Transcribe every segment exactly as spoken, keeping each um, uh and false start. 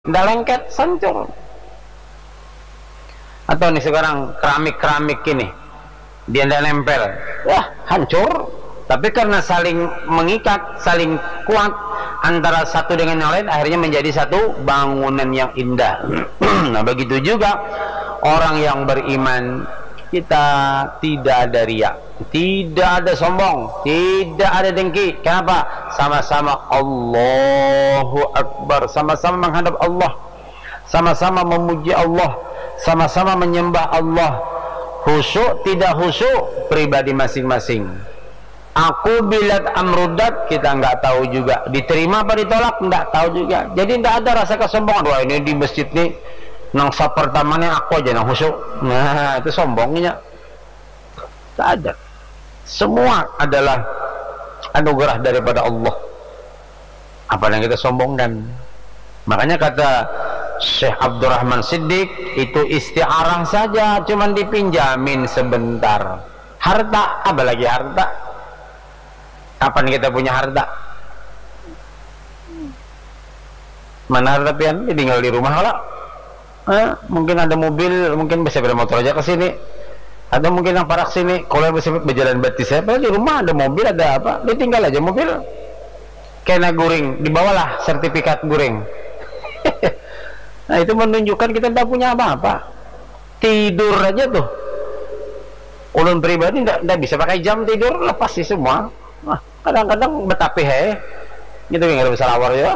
Nggak lengket, hancur. Atau nih sekarang keramik-keramik ini dia nggak nempel, wah hancur. Tapi karena saling mengikat, saling kuat antara satu dengan yang lain, akhirnya menjadi satu bangunan yang indah. Nah begitu juga orang yang beriman, kita tidak ada riya, tidak ada sombong, tidak ada dengki. Kenapa? Sama-sama Allahu Akbar, sama-sama menghadap Allah, sama-sama memuji Allah, sama-sama menyembah Allah. Khusyuk tidak khusyuk pribadi masing-masing. Aku bilat amrudat, kita nggak tahu juga. Diterima apa ditolak nggak tahu juga. Jadi nggak ada rasa kesombongan. Wah ini di masjid nih nang sap pertamanya aku aja nang khusyuk. Nah itu sombongnya. Tak ada. Semua adalah anugerah daripada Allah. Apa yang kita sombongkan? Makanya kata Syekh Abdurrahman Siddiq, itu isti'arah saja, cuman dipinjamin sebentar. Harta, apa lagi harta? Kapan kita punya harta? Mana harta pian? Tinggal di rumah lah. Eh, mungkin ada mobil, mungkin bisa sepeda motor aja ke sini. Ada mungkin yang parak sini, kalau bisa berjalan batis saya, di rumah ada mobil, ada apa? Dia tinggal aja mobil. Kena guring, dibawalah sertifikat guring. Nah itu menunjukkan kita tidak punya apa-apa. Tidur aja tuh. Ulun pribadi tidak bisa pakai jam tidur, lepas sih semua. Nah, kadang-kadang betapih he, gitu nggak ada salawar ya.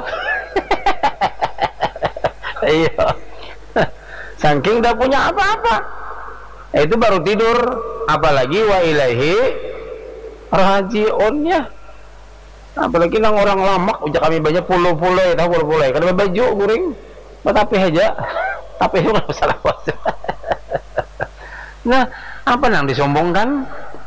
Iya. Saking tidak punya apa-apa. Itu baru tidur, apalagi wa ilaihi raji'unnya. Apalagi nang orang lamak, udah kami banyak pulau-pulau, tahu pulau-pulau. Kalau baju guring, tapi aja, tapi itu nggak salah puasa. Nah, apa nang disombongkan?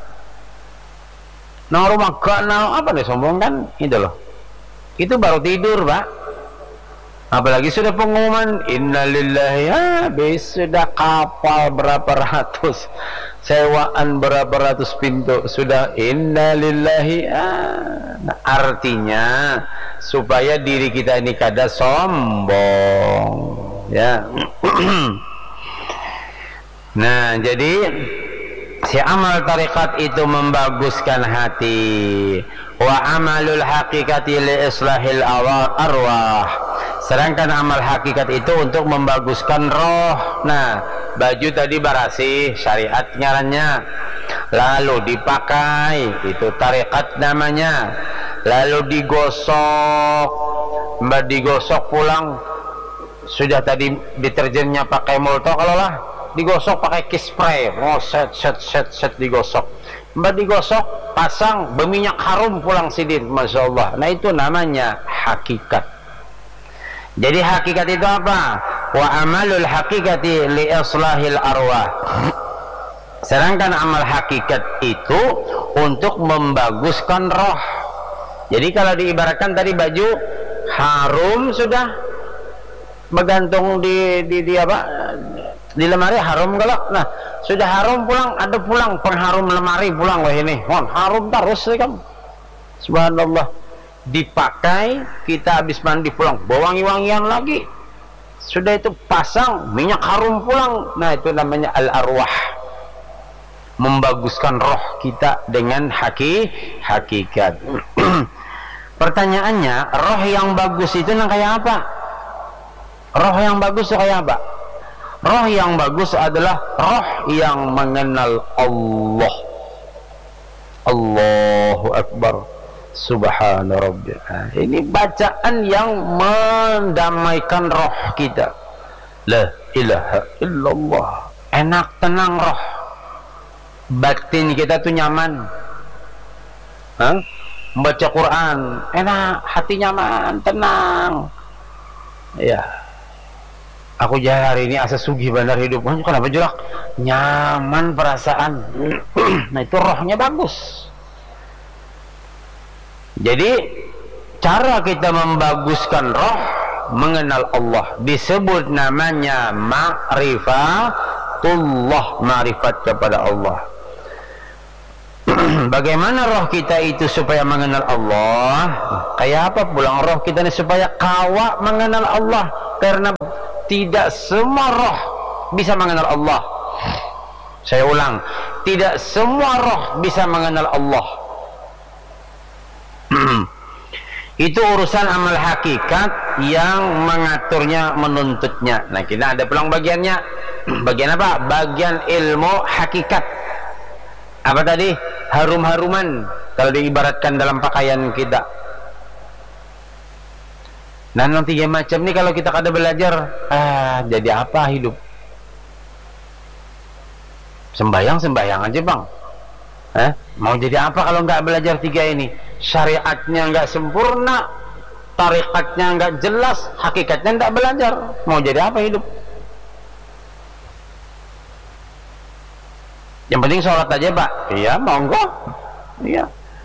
Nang rumah gak nang apa disombongkan? Itu loh. Itu baru tidur, Pak. Apalagi sudah pengumuman innalillahi, habis sudah kapal berapa ratus, sewaan berapa ratus pintu, sudah innalillahi. Ah, nah, artinya supaya diri kita ini kada sombong, ya. Nah, jadi si amal tarikat itu membaguskan hati. Wa amalul haqiqati li islahil arwah. Sedangkan amal hakikat itu untuk membaguskan roh. Nah, baju tadi barasi, syariat ngarannya. Lalu dipakai, itu tarikat namanya. Lalu digosok, mbak digosok pulang. Sudah tadi deterjennya pakai molto, kalau lah digosok pakai kiss spray. Oh, set set set set digosok. Mbak digosok, pasang berminyak harum pulang sidin, masya Allah. Nah itu namanya hakikat. Jadi hakikat itu apa? Wa amalul hakikati li islahil arwah. Sedangkan amal hakikat itu untuk membaguskan roh. Jadi kalau diibaratkan tadi baju harum sudah bergantung di di, di apa? Di lemari harum kalau. Nah, sudah harum pulang, ada pulang pengharum lemari pulang wah ini. Wah, harum terus kan. Subhanallah. Dipakai, kita habis mandi pulang bawa wangi-wangian lagi, sudah itu pasang minyak harum pulang. Nah itu namanya al-arwah, membaguskan roh kita dengan haki hakikat. Pertanyaannya, roh yang bagus itu nang kayak apa? Roh yang bagus itu kayak apa? Roh yang bagus adalah roh yang mengenal Allah. Allahu Akbar, Subhana Rabbi. Ini bacaan yang mendamaikan roh kita. La ilaha illallah. Enak tenang roh. Batin kita tuh nyaman. Hah? Baca Quran enak, hati nyaman, tenang. Ya. Aku jah hari ini asa sugih benar hidup. Kenapa jurak? Nyaman perasaan. Nah itu rohnya bagus. Jadi cara kita membaguskan roh, mengenal Allah, disebut namanya ma'rifatullah, ma'rifat kepada Allah. Bagaimana roh kita itu supaya mengenal Allah? Kayak apa pulang roh kita ini supaya kawa mengenal Allah? karena tidak semua roh bisa mengenal Allah. Saya ulang, tidak semua roh bisa mengenal Allah. Itu urusan amal hakikat yang mengaturnya, menuntutnya. Nah, kita ada pulang bagiannya. Bagian apa? Bagian ilmu hakikat. Apa tadi? Harum-haruman, kalau diibaratkan dalam pakaian kita. Nah, nanti tiga macam nih kalau kita kada belajar, ah, jadi apa hidup? Sembayang-sembayang aja bang. Eh, mau jadi apa kalau nggak belajar tiga ini? Syariatnya nggak sempurna, tarikatnya nggak jelas, hakikatnya nggak belajar. Mau jadi apa hidup? Yang penting sholat aja pak. Iya, monggo. Iya.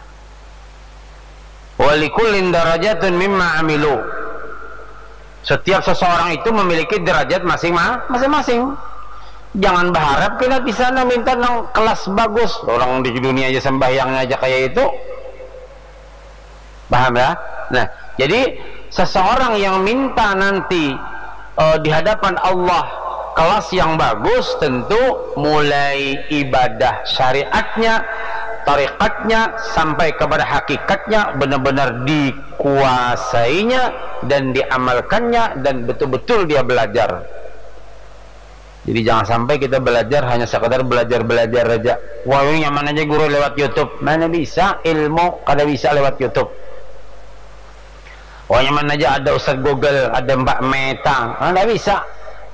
Walikullin darajatun mimma amilu. Setiap seseorang itu memiliki derajat masing-masing. Jangan berharap kita bisa minta nang kelas bagus. Orang di dunia aja sembahyangnya aja kayak itu. Paham ya? Nah, jadi seseorang yang minta nanti uh, di hadapan Allah kelas yang bagus, tentu mulai ibadah syariatnya, tarikatnya sampai kepada hakikatnya benar-benar dikuasainya dan diamalkannya dan betul-betul dia belajar. Jadi jangan sampai kita belajar hanya sekadar belajar-belajar aja. Wah, yang mana aja guru lewat YouTube. Mana bisa ilmu kada bisa lewat YouTube. Wah, yang mana aja ada Ustaz Google, ada Mbak Meta. Mana bisa.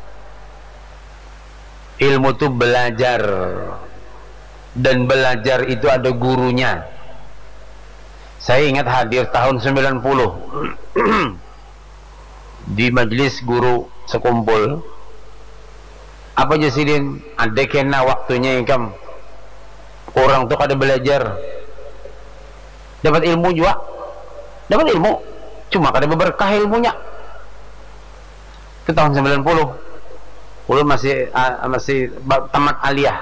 Ilmu itu belajar. Dan belajar itu ada gurunya. Saya ingat hadir tahun sembilan puluh di majelis guru sekumpul. Apa aja sih din? Ada kena waktunya ikam. Orang tuh kada belajar. Dapat ilmu juga. Dapat ilmu. Cuma kada berkah ilmunya. Itu tahun sembilan puluh. Ulun masih uh, masih tamat aliyah.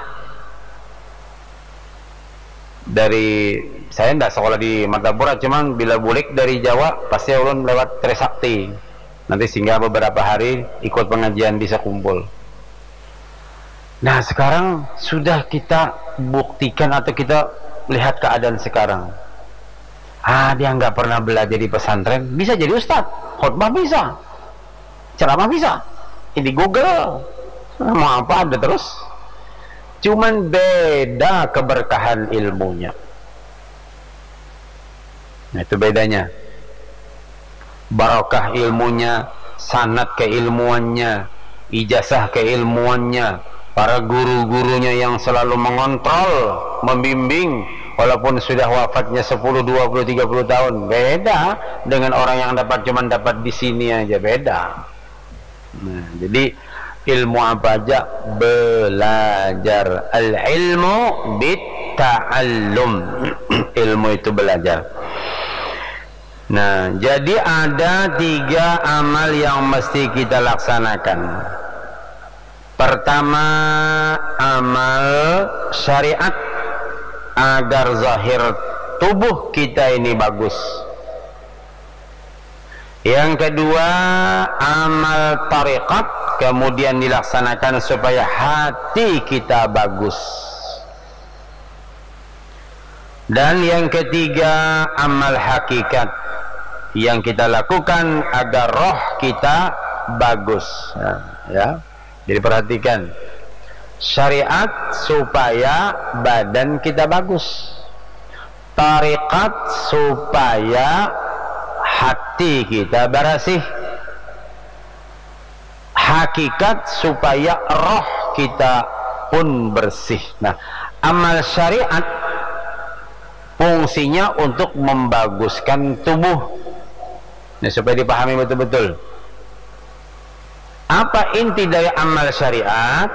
Dari saya ndak sekolah di Martapura, cuman bila bulik dari Jawa pasti ulun lewat Trisakti. Nanti singgah beberapa hari ikut pengajian bisa kumpul. Nah, sekarang sudah kita buktikan atau kita lihat keadaan sekarang. Ah, dia nggak pernah belajar di pesantren, bisa jadi ustadz, khutbah bisa, ceramah bisa, ini Google, mau apa ada terus. Cuman beda keberkahan ilmunya. Nah, itu bedanya. Barokah ilmunya, sanad keilmuannya, ijazah keilmuannya, para guru-gurunya yang selalu mengontrol, membimbing, walaupun sudah wafatnya sepuluh, dua puluh, tiga puluh tahun. Beda dengan orang yang dapat cuman dapat di sini aja, beda. Nah, jadi ilmu apa aja? Belajar. Al-ilmu bit-ta'allum. Ilmu itu belajar. Nah, jadi ada tiga amal yang mesti kita laksanakan. Pertama, amal syariat agar zahir tubuh kita ini bagus. Yang kedua, amal tariqat, kemudian dilaksanakan supaya hati kita bagus. Dan yang ketiga, amal hakikat yang kita lakukan agar roh kita bagus. Nah, ya. Jadi perhatikan, syariat supaya badan kita bagus, tariqat supaya hati kita bersih, hakikat supaya roh kita pun bersih. Nah, amal syariat fungsinya untuk membaguskan tubuh. Nah, supaya dipahami betul-betul. Apa inti dari amal syariat?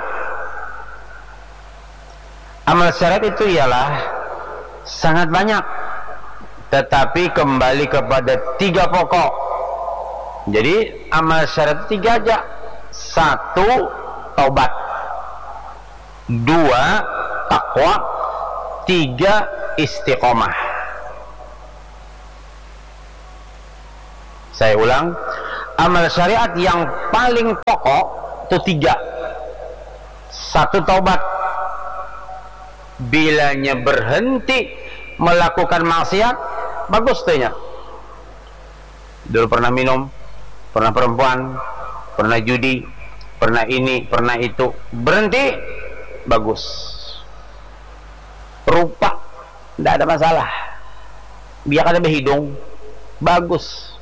Amal syariat itu ialah sangat banyak, tetapi kembali kepada tiga pokok. Jadi amal syariat tiga aja. Satu, taubat. Dua, takwa. Tiga, istiqomah. Saya ulang, amal syariat yang paling pokok itu tiga. Satu, taubat. Bilanya berhenti melakukan maksiat, bagus tuhnya. Dulu pernah minum, pernah perempuan, pernah judi, pernah ini, pernah itu, berhenti, bagus. Rupa, tidak ada masalah. Biar ada berhidung, bagus.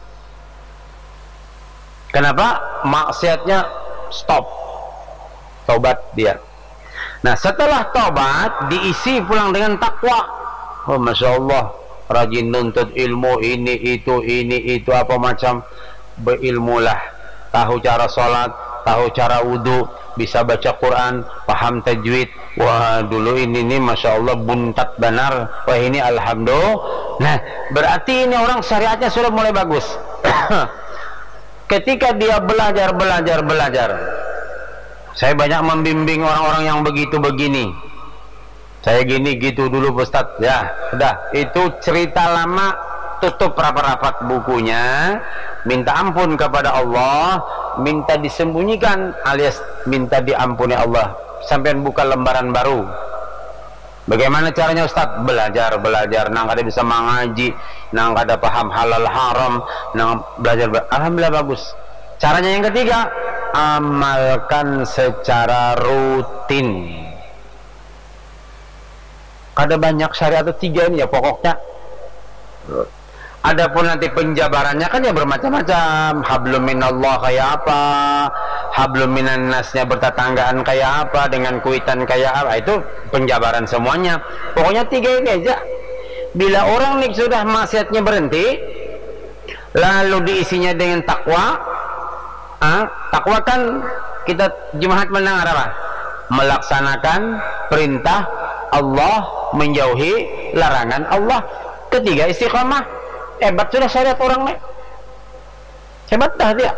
Kenapa? Maksiatnya stop, taubat dia. Nah, setelah taubat diisi pulang dengan takwa. Oh, masya Allah, rajin nuntut ilmu, ini itu ini itu apa macam, berilmulah, tahu cara sholat, tahu cara wudhu, bisa baca Quran, paham tajwid. Wah, dulu ini nih masya Allah buntat benar. Wah, ini alhamdulillah. Nah, berarti ini orang syariatnya sudah mulai bagus. Ketika dia belajar belajar belajar, saya banyak membimbing orang-orang yang begitu begini. Saya gini gitu dulu Ustaz. Ya, udah, itu cerita lama, tutup rapat-rapat bukunya, minta ampun kepada Allah, minta disembunyikan alias minta diampuni Allah. Sampai buka lembaran baru. Bagaimana caranya Ustaz? Belajar, belajar, nang kada bisa mengaji, nang kada paham halal haram, nang belajar, belajar. Alhamdulillah bagus. Caranya yang ketiga, amalkan secara rutin. Ada banyak syariat itu tiga ini ya pokoknya. Adapun nanti penjabarannya kan ya bermacam-macam. Hablum minallah kayak apa, hablum minan nasnya bertetanggaan kayak apa, dengan kuitan kayak apa, itu penjabaran semuanya. Pokoknya tiga ini aja. Bila orang nih sudah maksiatnya berhenti, lalu diisinya dengan takwa. Ah, takwa kan kita jemaat mendengar apa? Melaksanakan perintah Allah, menjauhi larangan Allah. Ketiga, istiqamah. Hebat sudah syariat orang nih. Hebat dah dia.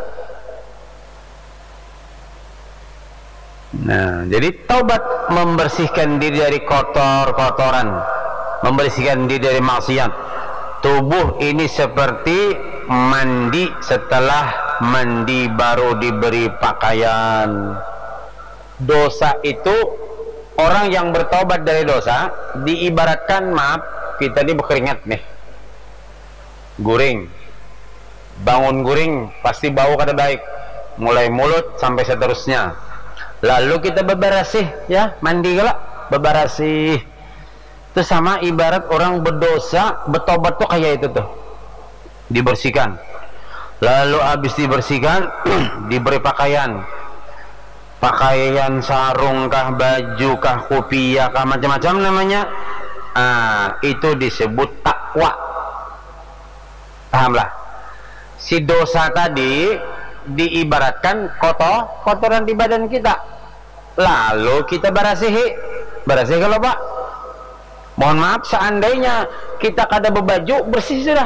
Nah, jadi taubat membersihkan diri dari kotor-kotoran, membersihkan diri dari maksiat. Tubuh ini seperti mandi setelah mandi baru diberi pakaian. Dosa itu, orang yang bertobat dari dosa diibaratkan, maaf, kita ini berkeringat nih, guring, bangun guring pasti bau kada baik, mulai mulut sampai seterusnya. Lalu kita bebersih, ya, mandi galak, bebersih. Itu sama ibarat orang berdosa, bertobat tuh kayak itu tuh, dibersihkan. Lalu habis dibersihkan diberi pakaian, pakaian sarung kah, baju kah, kopiah kah, macam-macam namanya. Ah, itu disebut takwa. Pahamlah? Si dosa tadi diibaratkan kotor, kotoran di badan kita. Lalu kita berasihi, berasih kalau Pak. Mohon maaf, seandainya kita kada berbaju, bersih sudah.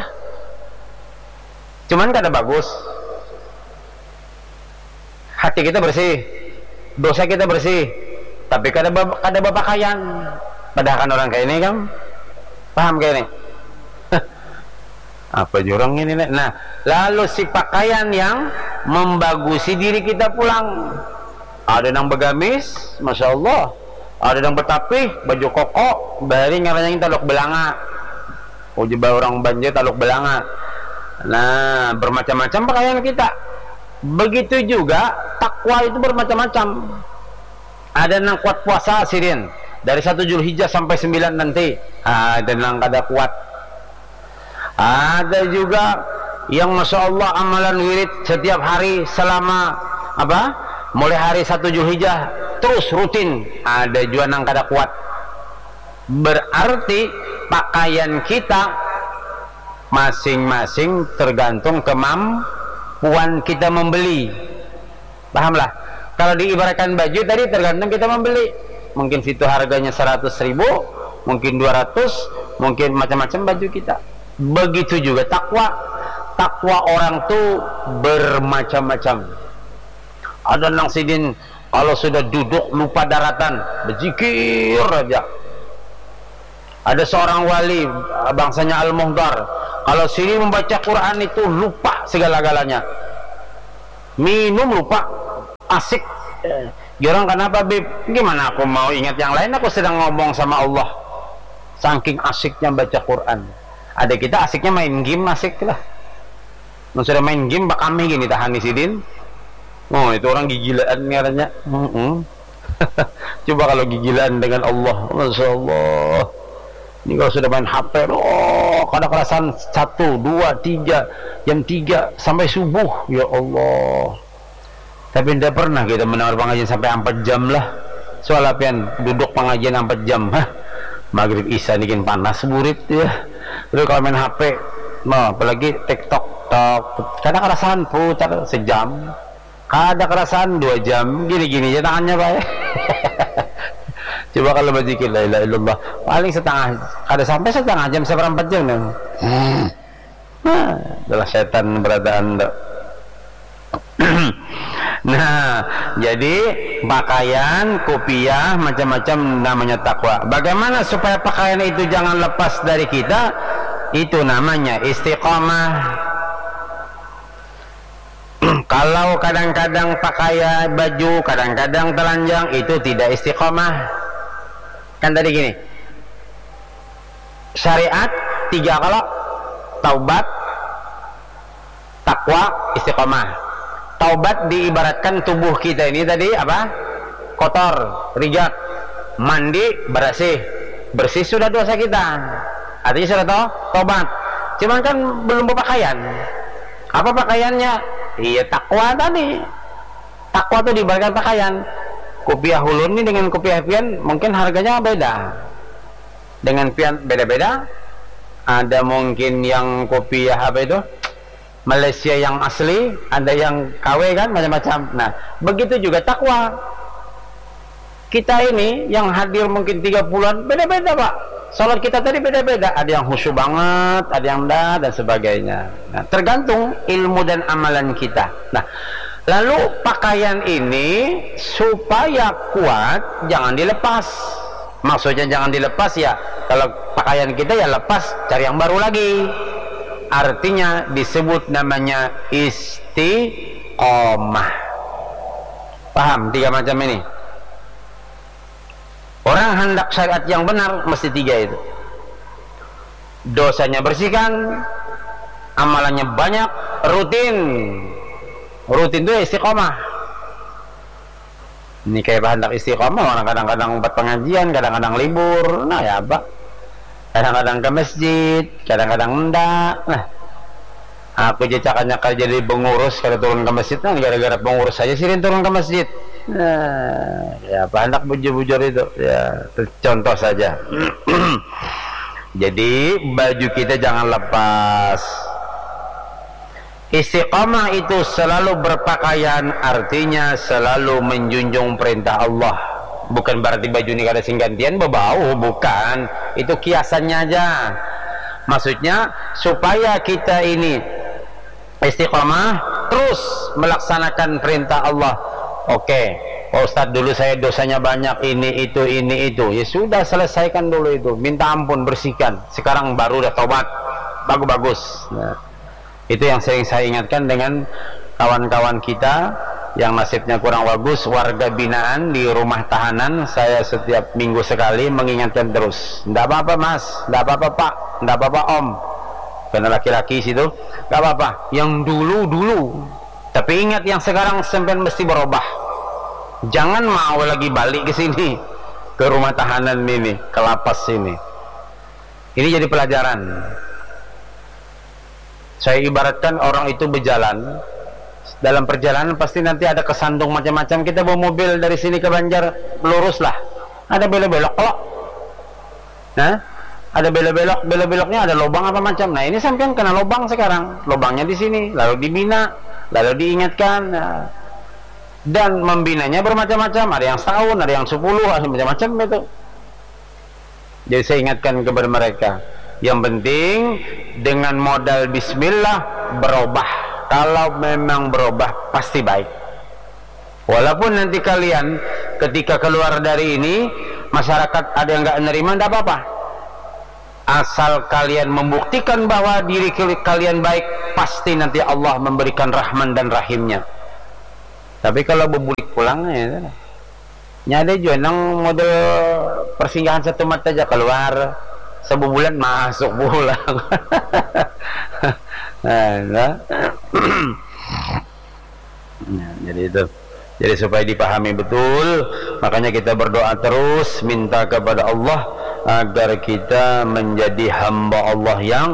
Cuman kada bagus. Hati kita bersih, dosa kita bersih, tapi kada kada berpakaian. Padahal kan orang kayak ini kan, paham kayak ini? Apa jurang ini? Nah, lalu si pakaian yang membagusi diri kita pulang. Ada yang begamis, masya Allah. Ada yang bertapih, baju koko, dari ngaranya taluk belanga. Ujibah orang banjir taluk belanga. Nah, bermacam-macam pakaian kita. Begitu juga takwa itu bermacam-macam. Ada yang kuat puasa sirin dari satu Zulhijjah sampai sembilan nanti. Ada yang kada kuat. Ada juga yang masya Allah amalan wirid setiap hari selama apa? Mulai hari satu Zulhijjah terus rutin. Ada juga yang kada kuat. Berarti pakaian kita masing-masing tergantung kemampuan kita membeli. Pahamlah? Kalau diibaratkan baju tadi tergantung kita membeli. Mungkin situ harganya seratus ribu, mungkin dua ratus, mungkin macam-macam baju kita. Begitu juga takwa. Takwa orang tuh bermacam-macam. Ada yang sidin kalau sudah duduk lupa daratan, berzikir aja. Ada seorang wali bangsanya Al-Muhdar, kalau sini membaca Quran itu lupa segala-galanya. minum lupa, asik. Orang kenapa Bib? Gimana aku mau ingat yang lain, aku sedang ngomong sama Allah. Saking asiknya baca Quran. Ada kita asiknya main game, asik lah. Nah, sudah main game bak kami gini tahan sidin. Oh, itu orang gigilaan katanya. Mm -hmm. Coba kalau gigilaan dengan Allah, Masya Allah. Ini kalau sudah main H P, oh, kadang kerasan satu, dua, tiga, jam tiga sampai subuh, ya Allah. Tapi tidak pernah kita mendengar pengajian sampai empat jam lah. Soal apian duduk pengajian empat jam, hah? Maghrib isya bikin panas burit ya. Terus kalau main H P, no, apalagi TikTok, tok, kadang kerasan putar sejam, kadang kerasan dua jam, gini-gini aja tangannya pak ya. Coba kalau berzikir la ilaha illallah paling setengah, ada sampai setengah jam, seperempat jam nih. Hmm. Nah, adalah setan berada anda. Nah, jadi pakaian, kopiah, macam-macam namanya takwa. Bagaimana supaya pakaian itu jangan lepas dari kita? Itu namanya istiqamah. Kalau kadang-kadang pakaian baju, kadang-kadang telanjang, itu tidak istiqamah. Kan tadi gini, syariat tiga kalau taubat, takwa, istiqamah. Taubat diibaratkan tubuh kita ini tadi apa? Kotor, rijak, mandi, bersih, bersih sudah dosa kita. Artinya sudah tahu taubat. Cuman kan belum berpakaian. Apa pakaiannya? Iya takwa tadi. Takwa itu diibaratkan pakaian. Kopiah hulun ini dengan kopiah pian mungkin harganya beda. Dengan pian beda-beda. Ada mungkin yang kopiah apa itu? Malaysia yang asli, ada yang K W kan, macam-macam. Nah, begitu juga takwa. Kita ini yang hadir mungkin tiga puluhan, beda-beda pak. Salat kita tadi beda-beda. Ada yang khusyuk banget, ada yang enggak, dan sebagainya. Nah, tergantung ilmu dan amalan kita. Nah, lalu pakaian ini supaya kuat, jangan dilepas. Maksudnya jangan dilepas ya, kalau pakaian kita ya lepas, cari yang baru lagi. Artinya disebut namanya istiqomah. Paham tiga macam ini? Orang hendak syariat yang benar mesti tiga itu. Dosanya bersihkan, amalannya banyak, rutin. Rutin itu istiqomah. Ini kayak hendak istiqomah, orang kadang-kadang buat pengajian, kadang-kadang libur. Nah ya apa? Kadang-kadang ke masjid, kadang-kadang enggak. Nah, aku jecakannya kalau jadi pengurus, kalau turun ke masjid, nah gara-gara pengurus saja sih turun ke masjid. Nah, ya apa hendak bujur-bujur itu, ya contoh saja. Jadi baju kita jangan lepas. Istiqamah itu selalu berpakaian, artinya selalu menjunjung perintah Allah. Bukan berarti baju ini kada sing gantian berbau, bukan. Itu kiasannya aja. Maksudnya supaya kita ini istiqamah terus melaksanakan perintah Allah. Oke, Pak Ustadz dulu saya dosanya banyak, ini itu ini itu. Ya sudah, selesaikan dulu itu. Minta ampun, bersihkan. Sekarang baru udah tobat. Bagus-bagus. Nah, itu yang sering saya ingatkan dengan kawan-kawan kita yang nasibnya kurang bagus, warga binaan di rumah tahanan. Saya setiap minggu sekali mengingatkan terus, tidak apa-apa mas, tidak apa-apa pak, tidak apa-apa om, karena laki-laki situ tidak apa-apa, yang dulu-dulu. Tapi ingat yang sekarang sampai mesti berubah. Jangan mau lagi balik ke sini, ke rumah tahanan ini, ke lapas ini. Ini jadi pelajaran. Saya ibaratkan orang itu berjalan, dalam perjalanan pasti nanti ada kesandung macam-macam. Kita bawa mobil dari sini ke Banjar, lurus lah, ada belok-belok kok. Nah, ada belok-belok, belok-beloknya ada lubang apa macam. Nah, ini sampean kena lubang sekarang, lubangnya di sini, lalu dibina, lalu diingatkan. Nah, dan membinanya bermacam-macam, ada yang setahun, ada yang sepuluh, ada macam-macam itu. Jadi saya ingatkan kepada mereka, yang penting dengan modal bismillah berubah. Kalau memang berubah pasti baik. Walaupun nanti kalian ketika keluar dari ini masyarakat ada yang nggak menerima, tidak apa-apa. Asal kalian membuktikan bahwa diri kalian baik, pasti nanti Allah memberikan rahman dan rahimnya. Tapi kalau bebulik pulang ya, nyada juga nang model persinggahan satu mata aja keluar, sebulan masuk pulang. Nah, nah. Nah, jadi itu. Jadi supaya dipahami betul, makanya kita berdoa terus minta kepada Allah agar kita menjadi hamba Allah yang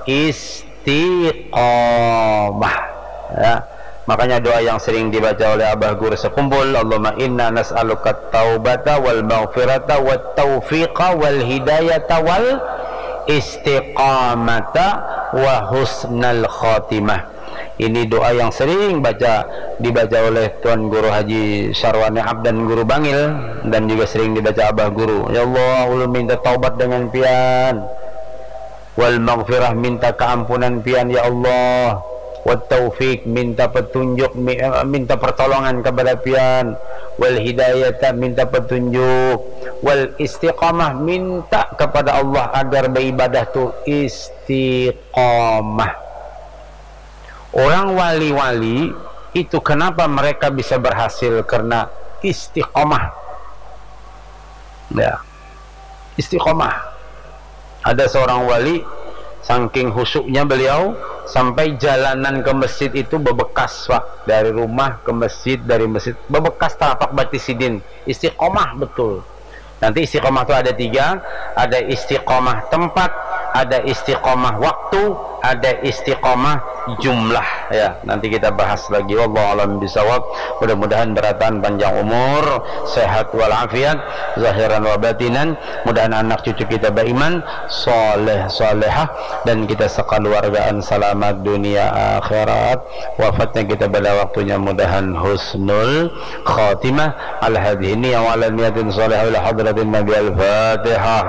istiqamah. Ya. Makanya doa yang sering dibaca oleh Abah Guru sekumpul, Allahumma inna nas'aluka taubata wal maghfirata wat taufiqa wal hidayata wal istiqamata wa husnal khatimah. Ini doa yang sering baca dibaca oleh Tuan Guru Haji Syarwani Abdan Guru Bangil, dan juga sering dibaca Abah Guru. Ya Allah, ulun minta taubat dengan pian, wal maghfirah minta keampunan pian ya Allah, wat taufik minta petunjuk, minta pertolongan kepada pian, wal hidayata minta petunjuk, wal istiqamah minta kepada Allah agar beribadah tu istiqamah. Orang wali-wali itu kenapa mereka bisa berhasil? Karena istiqomah. Ya, istiqomah. Ada seorang wali, saking khusyuknya beliau sampai jalanan ke masjid itu bebekas, Pak. Dari rumah ke masjid, dari masjid bebekas tapak batisidin. Istiqomah betul. Nanti istiqomah itu ada tiga, ada istiqomah tempat, ada istiqomah waktu, ada istiqomah jumlah. Ya, nanti kita bahas lagi. Wallahu a'lam bishawab. Mudah-mudahan beratan panjang umur, sehat walafiat, zahiran wa batinan. Mudah-mudahan anak cucu kita beriman, soleh solehah, dan kita sekeluargaan selamat dunia akhirat. Wafatnya kita pada waktunya mudahan husnul khatimah. Ala hadhihi wa ala niyatin salihah ila hadratin Nabi al-Fatihah.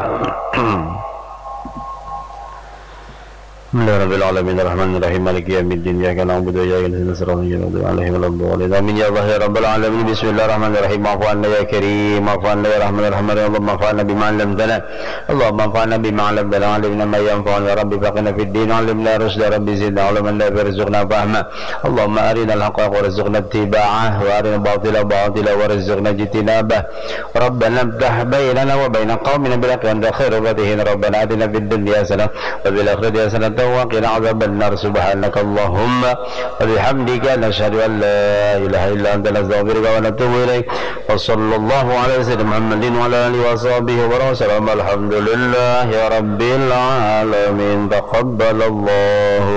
Bismillahirrahmanirrahim. Alhamdulillahirrahmanirrahim. Maliki yaumiddin. Iyyaka na'budu wa iyyaka nasta'in. Ihdinas siratal mustaqim. Alaihim waladdallin. Amin ya Allah ya rabbal alamin. Bismillahirrahmanirrahim. Afu anna ya karim, afu anna ya rahmanir rahim. Allahumma anfa'na bima 'allamtana. Allahumma anfa'na bima 'allamtana. 'Allimna ma yanfa'una ya rabbi, faqina fid din. 'Allimna rushda rabbi, zidna 'ilman nafi'an warzuqna fahma. Allahumma arina al-haqqa warzuqna ittiba'ah, wa arina al-batila batila warzuqna ijtinabah. Rabbana iftah bainana wa bain qaumina bil haqqi wa anta khairul fatihin. Rabbana atina fid dunya hasanah wa fil akhirati hasanah وقنا عذاب النار. سبحانك اللهم وبحمدك نشهد أن لا إله إلا أنت نستغفرك ونتوب إليك. وصلى الله على سيدنا محمد وعلى آله وصحبه وسلم. الحمد لله رب العالمين. تقبل الله